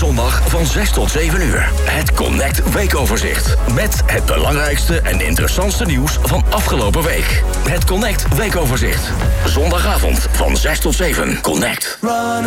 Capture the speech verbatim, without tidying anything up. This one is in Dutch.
zondag van zes tot zeven uur. Het Connect Weekoverzicht. Met het belangrijkste en interessantste nieuws van afgelopen week. Het Connect Weekoverzicht. Zondagavond van zes tot zeven. Connect.